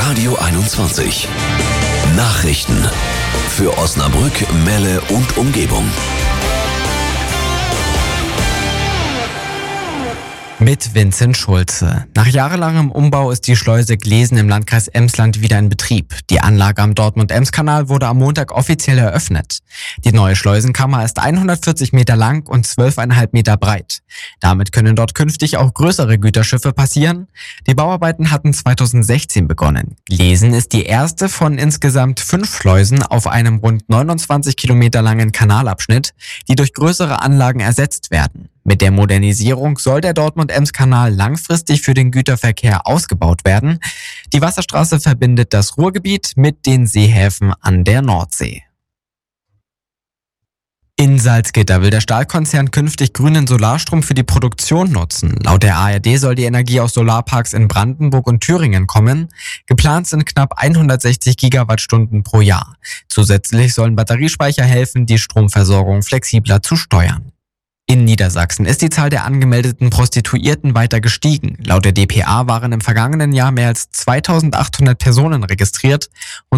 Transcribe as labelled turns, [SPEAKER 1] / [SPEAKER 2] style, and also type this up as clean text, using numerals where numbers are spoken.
[SPEAKER 1] Radio 21. Nachrichten für Osnabrück, Melle und Umgebung.
[SPEAKER 2] Mit Vincent Schulze. Nach jahrelangem Umbau ist die Schleuse Glesen im Landkreis Emsland wieder in Betrieb. Die Anlage am Dortmund-Ems-Kanal wurde am Montag offiziell eröffnet. Die neue Schleusenkammer ist 140 Meter lang und 12,5 Meter breit. Damit können dort künftig auch größere Güterschiffe passieren. Die Bauarbeiten hatten 2016 begonnen. Glesen ist die erste von insgesamt 5 Schleusen auf einem rund 29 Kilometer langen Kanalabschnitt, die durch größere Anlagen ersetzt werden. Mit der Modernisierung soll der Dortmund-Ems-Kanal langfristig für den Güterverkehr ausgebaut werden. Die Wasserstraße verbindet das Ruhrgebiet mit den Seehäfen an der Nordsee. In Salzgitter will der Stahlkonzern künftig grünen Solarstrom für die Produktion nutzen. Laut der ARD soll die Energie aus Solarparks in Brandenburg und Thüringen kommen. Geplant sind knapp 160 Gigawattstunden pro Jahr. Zusätzlich sollen Batteriespeicher helfen, die Stromversorgung flexibler zu steuern. In Niedersachsen ist die Zahl der angemeldeten Prostituierten weiter gestiegen. Laut der dpa waren im vergangenen Jahr mehr als 2800 Personen registriert und